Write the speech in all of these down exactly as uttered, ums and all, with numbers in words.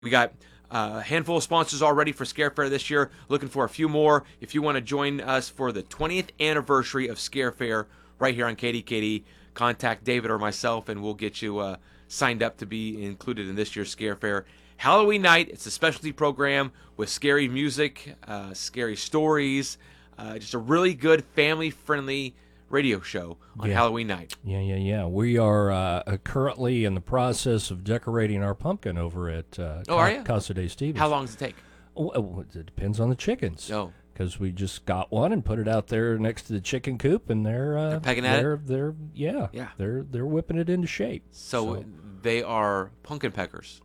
We got uh, a handful of sponsors already for Scare Fair this year. Looking for a few more. If you want to join us for the twentieth anniversary of Scare Fair right here on K D K D, contact David or myself, and we'll get you uh, signed up to be included in this year's Scare Fair. Halloween night, it's a specialty program with scary music, uh, scary stories, uh, just a really good family-friendly radio show on Yeah. Halloween night. Yeah, yeah, yeah. We are uh, currently in the process of decorating our pumpkin over at uh, Oh, are ya? Casa de Stevens. How long does it take? Oh, oh, it depends on the chickens. Oh. Because we just got one and put it out there next to the chicken coop, and they're uh, They're pegging at it? they're, They're yeah, Yeah. They're they're whipping it into shape. So, they are pumpkin peckers.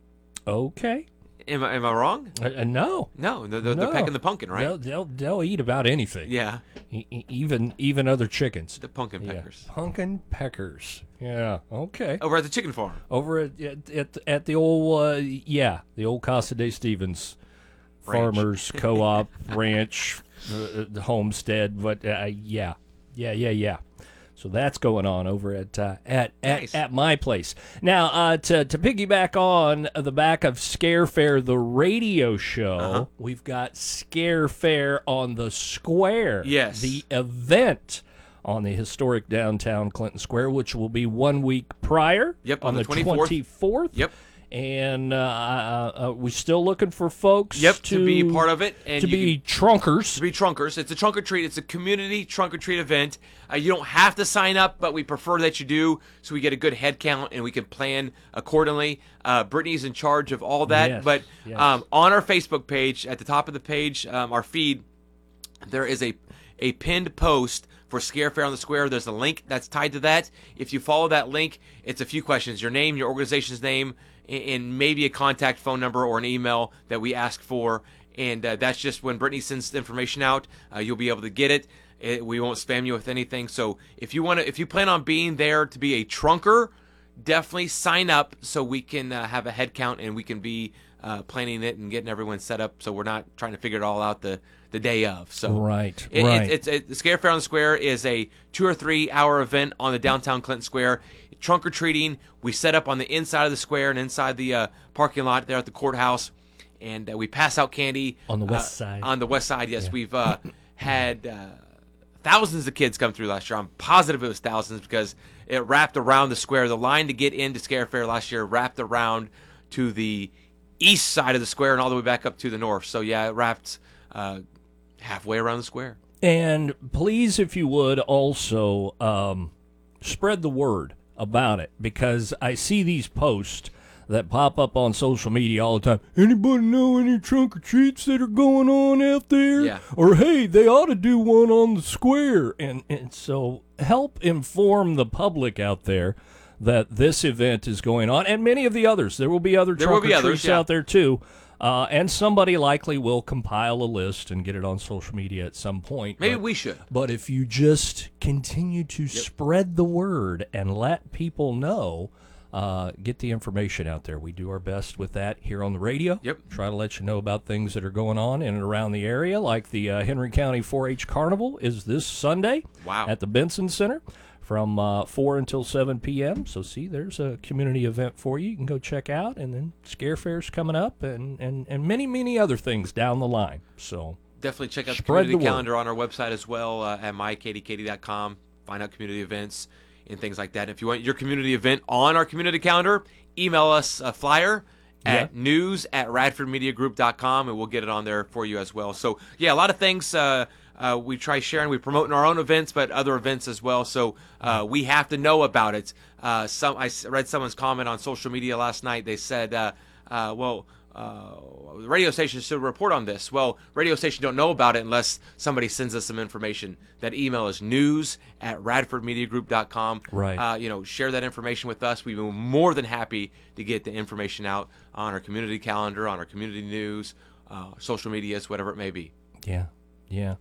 Okay. Am I, am I wrong? Uh, uh, no. No, they're, they're, No. they're pecking the pumpkin, right? They'll, they'll they'll eat about anything. Yeah, E- e- even even other chickens. the pumpkin Yeah. peckers. Pumpkin peckers. Yeah. Okay. Over at the chicken farm. Over at at at, at the old uh, yeah the old Casa de Stevens Ranch. Farmers Co-op Ranch uh, the homestead. But uh, yeah yeah yeah yeah. So that's going on over at uh, at, Nice. at at my place. Now, uh, to to piggyback on the back of Scare Fair, the radio show, Uh-huh. we've got Scare Fair on the Square. Yes. The event on the historic downtown Clinton Square, which will be one week prior. Yep, on, on the the twenty-fourth. twenty-fourth. Yep. And uh, uh, uh, we're still looking for folks. Yep, to, to be part of it. And to you be can- trunkers. to be trunkers. It's a trunk or treat. It's a community trunk or treat event. Uh, you don't have to sign up, but we prefer that you do so we get a good head count and we can plan accordingly. Uh, Brittany's in charge of all that. Yes, but yes. um, on our Facebook page, at the top of the page, um, our feed, there is a a pinned post for Scare Fair on the Square. There's a link that's tied to that. If you follow that link, it's a few questions: your name, your organization's name, and- and maybe a contact phone number or an email that we ask for. And uh, that's just when Brittany sends the information out, uh, you'll be able to get it. it. We won't spam you with anything. So if you want to, if you plan on being there to be a trunker, definitely sign up so we can uh, have a head count and we can be uh, planning it and getting everyone set up. So we're not trying to figure it all out the, the day of. So Right, it, right. It, it's it, the Scare Fair on the Square is a two or three hour event on the downtown Clinton Square. Trunk or treating. We set up on the inside of the square and inside the uh, parking lot there at the courthouse, and uh, we pass out candy On the west uh, side. On the west side, yes, we've uh, had uh, thousands of kids come through last year. I'm positive it was thousands because it wrapped around the square. The line to get into Scare Fair last year wrapped around to the east side of the square and all the way back up to the north. So yeah, it wrapped uh, halfway around the square. And please, if you would, also um, spread the word about it, because I see these posts that pop up on social media all the time. Anybody know any trunk or treats that are going on out there? Yeah. Or, hey, they ought to do one on the square. And, and so help inform the public out there that this event is going on, and many of the others. There will be other There will trunk be or others, treats yeah. out there, too. Uh, and somebody likely will compile a list and get it on social media at some point. Maybe But- we should. but if you just continue to spread the word and let people know, uh, get the information out there. We do our best with that here on the radio. Yep. Try to let you know about things that are going on in and around the area, like the uh, Henry County four H Carnival is this Sunday Wow. at the Benson Center from uh, four until seven p.m. So, see, there's a community event for you. You can go check out. And then Scare Fair's coming up and, and, and many, many other things down the line. So, Definitely check out the Spread community the word. calendar on our website as well uh, at my k d k d dot com. Find out community events and things like that. If you want your community event on our community calendar, email us a flyer at news at radford media group dot com, and we'll get it on there for you as well. So, yeah, a lot of things uh, uh, we try sharing. We promote in our own events, but other events as well. So uh, we have to know about it. Uh, some I s- read someone's comment on social media last night. They said, uh, uh, well, uh, the radio station should report on this. Well, radio station don't know about it unless somebody sends us some information. That email is news at radford media group dot com. Right. Uh, you know, share that information with us. We'd be more than happy to get the information out on our community calendar, on our community news, uh, social medias, whatever it may be. yeah, yeah.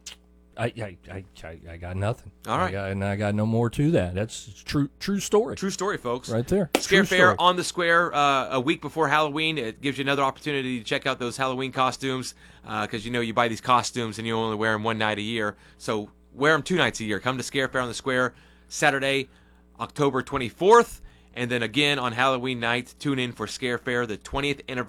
I, I, I, I, I got nothing. All right. I got, and I got no more to that. That's true, true story. True story, folks. Right there. Scare True Fair story. on the Square uh, a week before Halloween. It gives you another opportunity to check out those Halloween costumes because, you know, you buy these costumes and you only wear them one night a year. So wear them two nights a year. Come to Scare Fair on the Square Saturday, October twenty-fourth And then again on Halloween night, tune in for Scare Fair, the twentieth anniversary.